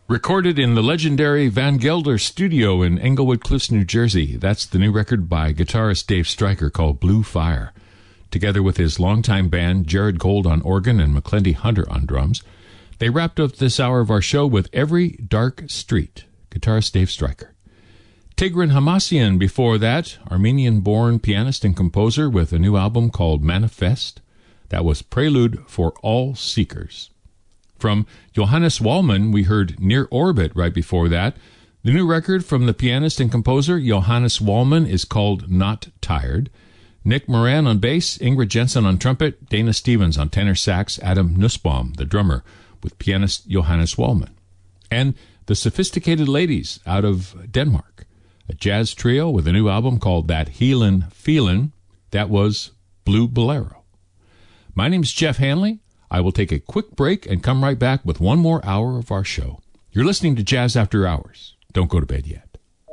Recorded in the legendary Van Gelder studio in Englewood Cliffs, New Jersey. That's the new record by guitarist Dave Stryker called Blue Fire. Together with his longtime band, Jared Gold on organ and McClendy Hunter on drums, they wrapped up this hour of our show with Every Dark Street, guitarist Dave Stryker. Tigran Hamasyan before that, Armenian-born pianist and composer with a new album called Manifest. That was Prelude for All Seekers. From Johannes Wallmann, we heard Near Orbit right before that. The new record from the pianist and composer Johannes Wallmann is called Not Tired. Nick Moran on bass, Ingrid Jensen on trumpet, Dana Stevens on tenor sax, Adam Nussbaum, the drummer, with pianist Johannes Wallmann. And the Sophisticated Ladies out of Denmark, a jazz trio with a new album called That Healin' Feelin'. That was Blue Bolero. My name's Jeff Hanley. I will take a quick break and come right back with one more hour of our show. You're listening to Jazz After Hours. Don't go to bed yet.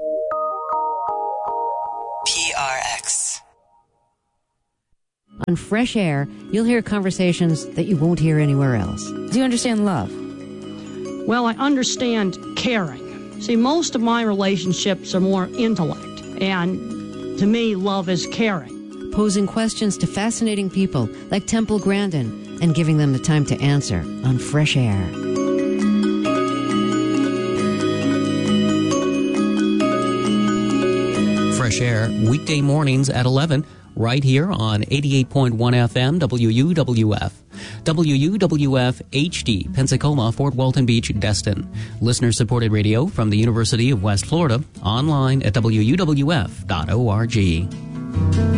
PRX. On Fresh Air, you'll hear conversations that you won't hear anywhere else. Do you understand love? Well, I understand caring. See, most of my relationships are more intellect, and to me, love is caring. Posing questions to fascinating people like Temple Grandin and giving them the time to answer on Fresh Air. Fresh Air, weekday mornings at 11, right here on 88.1 FM WUWF. WUWF HD, Pensacola, Fort Walton Beach, Destin. Listener-supported radio from the University of West Florida, online at WUWF.org.